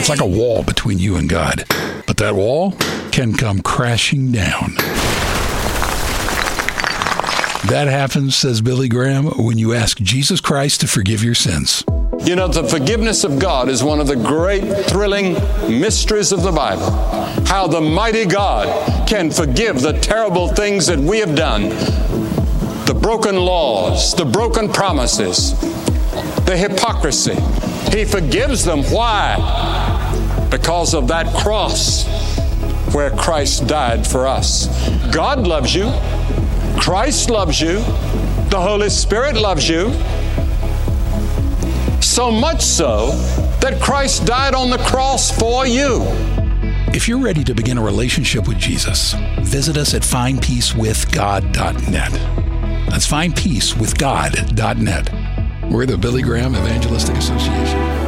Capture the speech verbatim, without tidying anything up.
It's like a wall between you and God. But that wall can come crashing down. That happens, says Billy Graham, when you ask Jesus Christ to forgive your sins. You know, the forgiveness of God is one of the great thrilling mysteries of the Bible. How the mighty God can forgive the terrible things that we have done. The broken laws, the broken promises, the hypocrisy. He forgives them. Why? Because of that cross where Christ died for us. God loves you. Christ loves you. The Holy Spirit loves you. So much so that Christ died on the cross for you. If you're ready to begin a relationship with Jesus, visit us at find peace with god dot net. That's find peace with god dot net. We're the Billy Graham Evangelistic Association.